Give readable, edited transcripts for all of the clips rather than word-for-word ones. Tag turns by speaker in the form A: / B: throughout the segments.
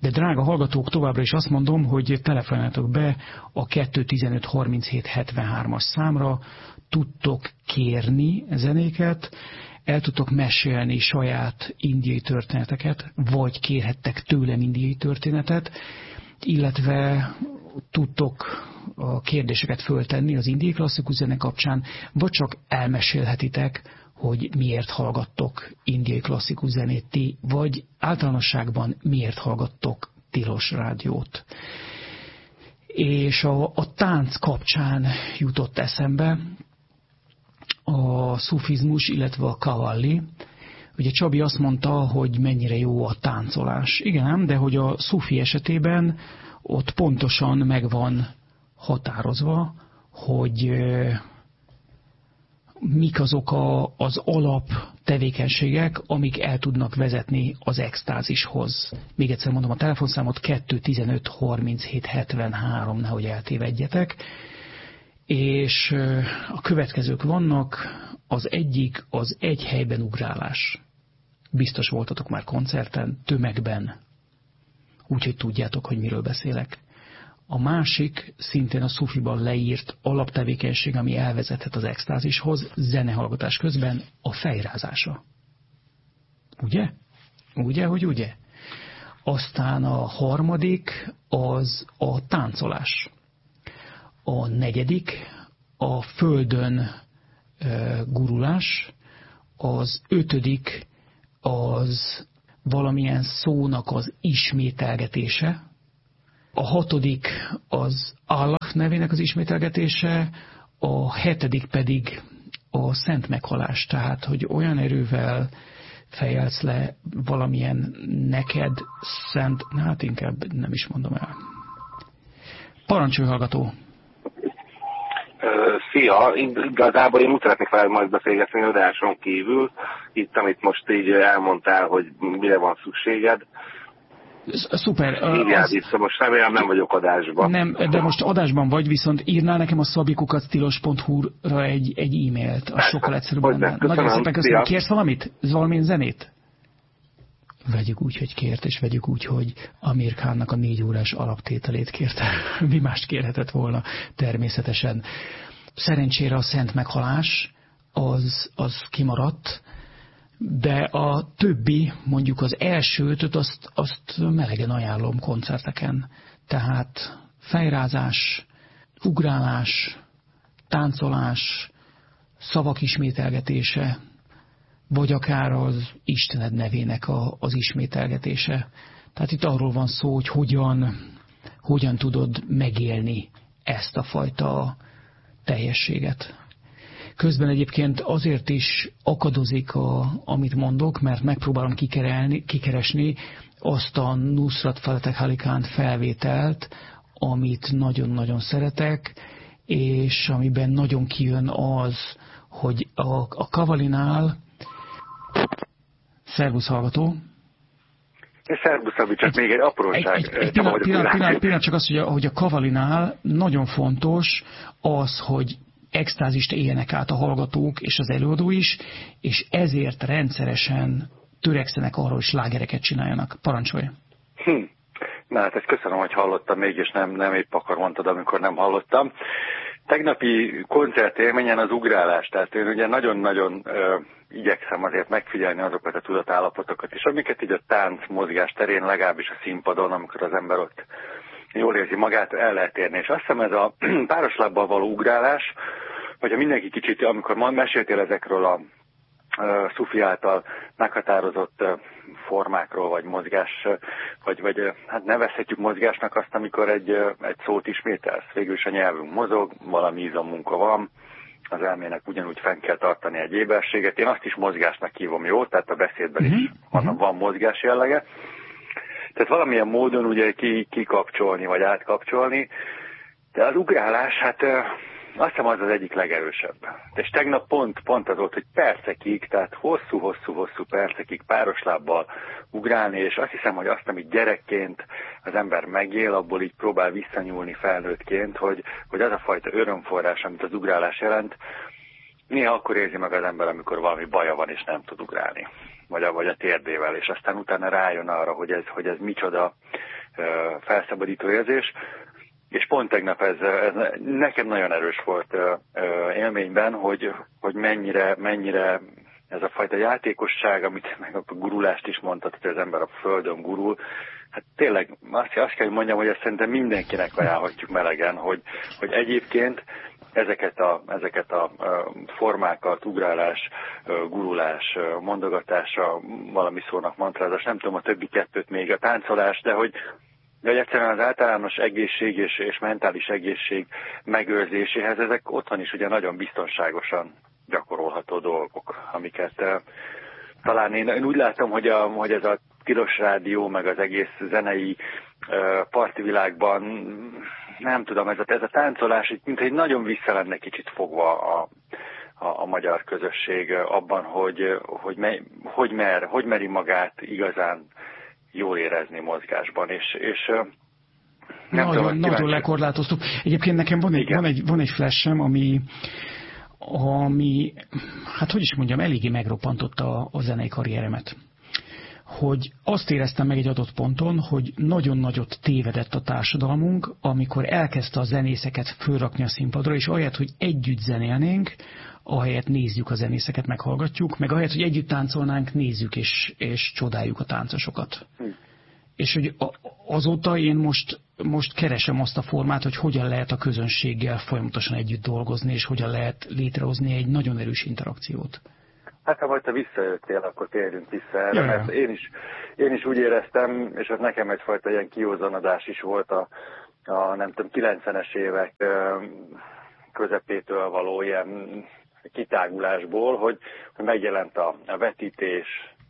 A: De drága hallgatók, továbbra is azt mondom, hogy telefonáljatok be a 215 37 73-as számra, tudtok kérni zenéket, el tudtok mesélni saját indiai történeteket, vagy kérhettek tőlem indiai történetet, illetve tudtok a kérdéseket föltenni az indiai klasszikus zene kapcsán, vagy csak elmesélhetitek, hogy miért hallgattok indiai klasszikus zenét ti, vagy általánosságban miért hallgattok tilos rádiót. És a tánc kapcsán jutott eszembe a szufizmus, illetve a kavalli. Ugye Csabi azt mondta, hogy mennyire jó a táncolás. Igen, de hogy a szufi esetében ott pontosan meg van határozva, hogy mik azok az alap tevékenységek, amik el tudnak vezetni az extázishoz. Még egyszer mondom a telefonszámot, 215 37 73, nehogy eltévedjetek. És a következők vannak, az egyik az egy helyben ugrálás. Biztos voltatok már koncerten, tömegben, úgyhogy tudjátok, hogy miről beszélek. A másik, szintén a szufiban leírt alaptevékenység, ami elvezethet az extázishoz, zenehallgatás közben a fejrázása. Ugye? Ugye, hogy ugye? Aztán a harmadik az a táncolás. A negyedik a földön gurulás. Az ötödik az valamilyen szónak az ismételgetése. A hatodik az Allah nevének az ismételgetése, a hetedik pedig a szent meghalás, tehát hogy olyan erővel fejelsz le valamilyen neked szent, hát inkább nem is mondom el. Parancsolj, hallgató!
B: Szia! Igazából én úgy szeretnék veled majd beszélgetni adáson kívül, itt amit most így elmondtál, hogy mire van szükséged.
A: Szuper.
B: Hívjál vissza, most remélem nem vagyok adásban.
A: Nem, de most adásban vagy, viszont írnál nekem a szabikukactilos.hu-ra egy e-mailt, az sokkal egyszerűbb lenne. Nagyon szépen köszönöm. Kérsz valamit? Valamilyen zenét? Vegyük úgy, hogy kért, és vegyük úgy, hogy Amir Khannak a 4 órás alaptételét kérte. Mi mást kérhetett volna, természetesen. Szerencsére a szent meghalás az kimaradt, de a többi, mondjuk az elsőt, azt melegen ajánlom koncerteken. Tehát fejrázás, ugrálás, táncolás, szavak ismételgetése, vagy akár az Istened nevének az ismételgetése. Tehát itt arról van szó, hogy hogyan tudod megélni ezt a fajta teljességet. Közben egyébként azért is akadozik, amit mondok, mert megpróbálom kikeresni azt a Nusrat Fateh Ali Khan felvételt, amit nagyon-nagyon szeretek, és amiben nagyon kijön az, hogy a Kavalinál... Szervusz, hallgató!
B: Szervusz, Abi, csak még egy apróság.
A: Egy pillanat, csak az, hogy a Kavalinál nagyon fontos az, hogy extázist éljenek át a hallgatók és az előadó is, és ezért rendszeresen törekszenek arra, hogy slágereket csináljanak. Parancsolj!
B: Na hát ezt köszönöm, hogy hallottam, mégis nem épp akar mondtad, amikor nem hallottam. Tegnapi koncertélményen az ugrálás, tehát én ugye nagyon-nagyon igyekszem azért megfigyelni azokat a tudatállapotokat, és amiket így a tánc mozgás terén, legalábbis a színpadon, amikor az ember ott jól érzi magát, el lehet érni. És azt hiszem ez a páros lábbal való ugrálás, vagy ha mindenki kicsit, amikor meséltél ezekről a szufi által meghatározott formákról, vagy mozgás, vagy hát nevezhetjük mozgásnak azt, amikor egy szót ismételsz. Végül is a nyelvünk mozog, valami izommunka van, az elmének ugyanúgy fenn kell tartani egy éberséget. Én azt is mozgásnak hívom, jó? Tehát a beszédben is van mozgás jellege. Tehát valamilyen módon ugye kikapcsolni, vagy átkapcsolni, de az ugrálás, hát azt hiszem az egyik legerősebb. És tegnap pont az volt, hogy percekig, tehát hosszú percekig páros lábbal ugrálni, és azt hiszem, hogy azt, amit gyerekként az ember megél, abból így próbál visszanyúlni felnőttként, hogy az a fajta örömforrás, amit az ugrálás jelent, néha akkor érzi meg az ember, amikor valami baja van, és nem tud ugrálni. vagy a térdével, és aztán utána rájön arra, hogy ez micsoda felszabadító érzés. És pont tegnap ez nekem nagyon erős volt élményben, hogy mennyire ez a fajta játékosság, amit meg a gurulást is mondtad, hogy az ember a földön gurul, hát tényleg azt kell, hogy mondjam, hogy ezt szerintem mindenkinek ajánlhatjuk melegen, hogy egyébként ezeket a formákat, ugrálás, gurulás, mondogatás, valami szónak mantrázás, nem tudom a többi kettőt még, a táncolás, de hogy egyszerűen az általános egészség és mentális egészség megőrzéséhez ezek otthon is ugye nagyon biztonságosan gyakorolható dolgok, amiket talán én úgy látom, hogy ez a Tilos Rádió, meg az egész zenei parti világban, nem tudom, ez a táncolás, mintha nagyon vissza lenne kicsit fogva a magyar közösség abban, hogy meri magát igazán jól érezni mozgásban, és
A: nagyon lekorlátoztuk. Egyébként nekem van egy flash-em, ami hát hogy is mondjam, eléggé megroppantotta a zenei karrieremet. Hogy azt éreztem meg egy adott ponton, hogy nagyon nagyot tévedett a társadalmunk, amikor elkezdte a zenészeket fölrakni a színpadra, és ahelyett, hogy együtt zenélnénk, ahelyett nézzük a zenészeket, meghallgatjuk, meg ahelyett, hogy együtt táncolnánk, nézzük és csodáljuk a táncosokat. És hogy azóta én most keresem azt a formát, hogy hogyan lehet a közönséggel folyamatosan együtt dolgozni, és hogyan lehet létrehozni egy nagyon erős interakciót.
B: Hát ha majd te visszajöttél, akkor térjünk vissza erre, mert én is úgy éreztem, és az nekem egyfajta ilyen kiózanodás is volt a nem tudom, 90-es évek közepétől való ilyen kitágulásból, hogy megjelent a vetítés,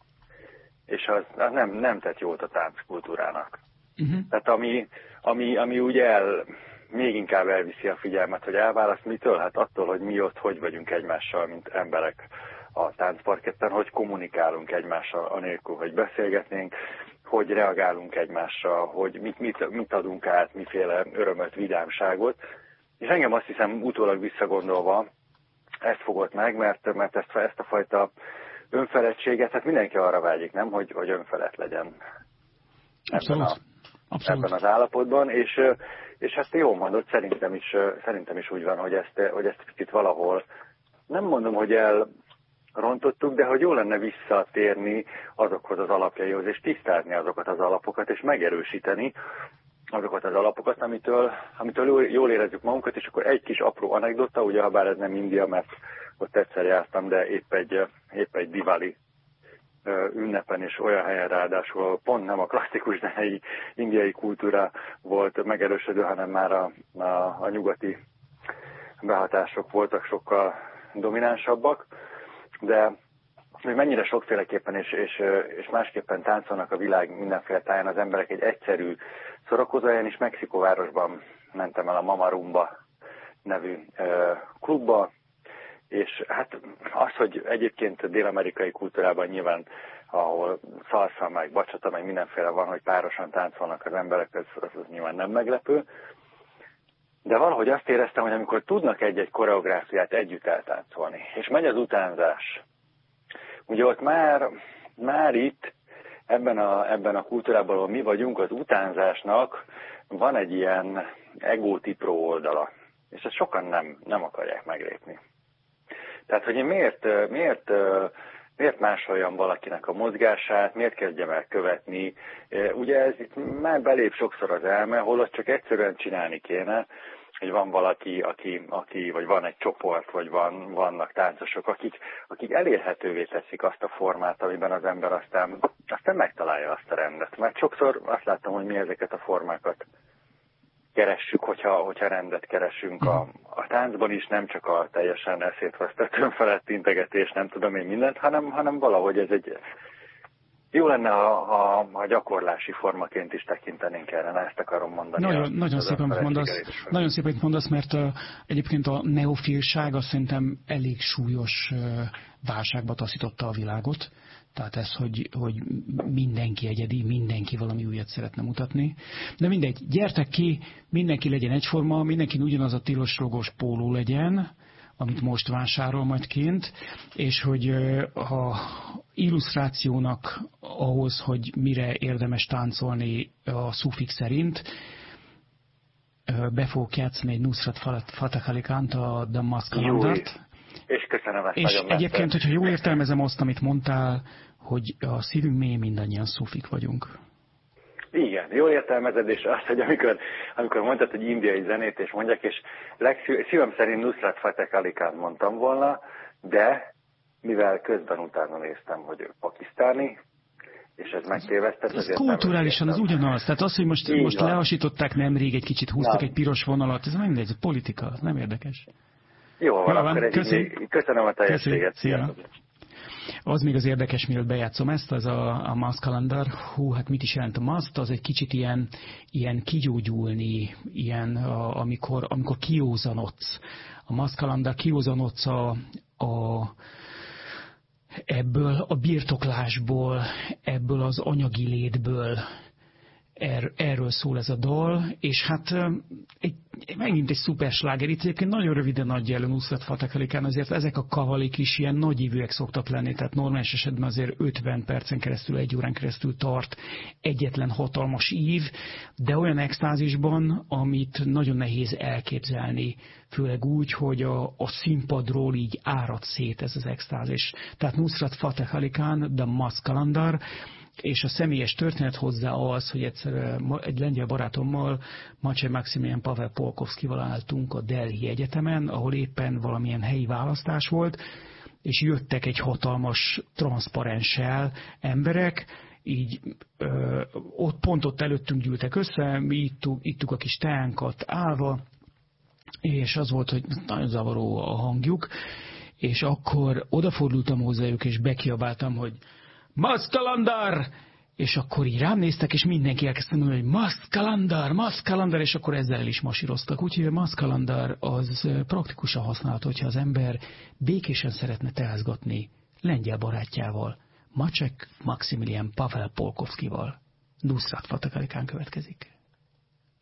B: és az nem tett jót a tánckultúrának. Tehát ami ugye még inkább elviszi a figyelmet, hogy elválaszt mitől? Hát attól, hogy mi ott hogy vagyunk egymással, mint emberek a táncparketten, hogy kommunikálunk egymással anélkül, hogy beszélgetnénk, hogy reagálunk egymásra, hogy mit adunk át, miféle örömöt, vidámságot. És engem azt hiszem utólag visszagondolva ezt fogott meg, mert ezt a fajta önfeledtséget, hát mindenki arra vágyik, nem, hogy önfelett legyen.
A: Abszolút.
B: Ebben az állapotban, és hát jól mondod, szerintem is úgy van, hogy ezt kicsit valahol, nem mondom, hogy elrontottuk, de hogy jó lenne visszatérni azokhoz az alapjaihoz, és tisztázni azokat az alapokat, és megerősíteni azokat az alapokat, amitől jól érezzük magunkat, és akkor egy kis apró anekdota, ugye, ha bár ez nem India, mert ott egyszer jártam, de épp egy Diwali ünnepen, és olyan helyen ráadásul pont nem a klasszikus zenei indiai kultúra volt megerősödő, hanem már a nyugati behatások voltak sokkal dominánsabbak, de hogy mennyire sokféleképpen és másképpen táncolnak a világ mindenféle táján az emberek egy egyszerű szórakozóhelyen is. Mexikóvárosban mentem el a Mama Rumba nevű klubba, és hát az, hogy egyébként dél-amerikai kultúrában nyilván, ahol szalsa, meg bacsata, meg mindenféle van, hogy párosan táncolnak az emberek, az nyilván nem meglepő. De valahogy azt éreztem, hogy amikor tudnak egy-egy koreográfiát együtt eltáncolni, és megy az utánzás, ugye ott már itt, ebben a kultúrában, ahol mi vagyunk, az utánzásnak van egy ilyen egótipró oldala, és ezt sokan nem akarják meglépni. Tehát, hogy én miért másoljam valakinek a mozgását, miért kezdjem el követni. Ugye ez itt már belép sokszor az elme, holott csak egyszerűen csinálni kéne, hogy van valaki, aki vagy van egy csoport, vagy vannak táncosok, akik elérhetővé teszik azt a formát, amiben az ember aztán megtalálja azt a rendet. Mert sokszor azt láttam, hogy mi ezeket a formákat keressük, hogyha rendet keresünk a táncban is, nem csak a teljesen eszétvesztett önfelett integetés, nem tudom én mindent, hanem valahogy ez egy jó lenne, ha gyakorlási formaként is tekintenénk erre, ezt akarom mondani.
A: Nagyon szépen mondasz, mert egyébként a neofilság azt szerintem elég súlyos válságba taszította a világot. Tehát ez, hogy mindenki egyedi, mindenki valami újat szeretne mutatni. De mindegy, gyertek ki, mindenki legyen egyforma, mindenki ugyanaz a tilos logós póló legyen, amit most vásárol majd kint, és hogy a illusztrációnak ahhoz, hogy mire érdemes táncolni a szufik szerint, be fogok játszani egy Nusrat Fateh Ali Khan-t, a The Mask Kalandart.
B: És köszönöm ezt
A: és
B: nagyon.
A: Egyébként, hogyha jól értelmezem azt, amit mondtál, hogy a szívünk mélyén mindannyian szufik vagyunk.
B: Igen, jól értelmezed, és azt, hogy amikor mondtad, hogy indiai zenét, és mondják, és szívem szerint Nusrat Fateh Ali Khan mondtam volna, de mivel közben utána néztem, hogy ő pakisztáni, és ez megtévesztett.
A: Ez kulturálisan az ugyanaz. Tehát az, hogy most lehasították nemrég, egy kicsit húztak egy piros vonalat, ez mindegy, ez politika, ez nem érdekes.
B: Jó, akkor köszönöm a teljességet.
A: Szia. Az még az érdekes, mielőtt bejátszom ezt, az a Mask Calendar. Hú, hát mit is jelent a mask? Az egy kicsit ilyen kigyógyulni, ilyen, amikor kiózanodsz. A Mask Calendar kiózanodsz ebből a birtoklásból, ebből az anyagi létből. Erről szól ez a dal, és hát megint egy szuper sláger. Itt egyébként nagyon röviden adja el a Nusrat Fateh Ali Khan, azért ezek a kavalik is ilyen nagyívűek szoktak lenni, tehát normális esetben azért 50 percen keresztül, 1 órán keresztül tart egyetlen hatalmas ív, de olyan extázisban, amit nagyon nehéz elképzelni, főleg úgy, hogy a színpadról így árad szét ez az extázis. Tehát Nusrat Fateh Ali Khan, The Mask Calendar, és a személyes történet hozzá az, hogy egyszer egy lengyel barátommal, Maciej Maximilian Pavel Polkovszkival álltunk a Delhi Egyetemen, ahol éppen valamilyen helyi választás volt, és jöttek egy hatalmas transzparenssel emberek, így ott előttünk gyűltek össze, mi ittuk a kis teánkat állva, és az volt, hogy nagyon zavaró a hangjuk, és akkor odafordultam hozzájuk, és bekiabáltam, hogy Mask Calendar! És akkor így rám néztek, és mindenki elkezdte mondani, hogy Mask Calendar, és akkor ezzel el is masíroztak. Úgyhogy a Mask Calendar az praktikusan használható, hogyha az ember békésen szeretne teázgatni lengyel barátjával, Maciej Maximilian Pavel Polkovszkival. Nusrat Fateh Ali Khan következik.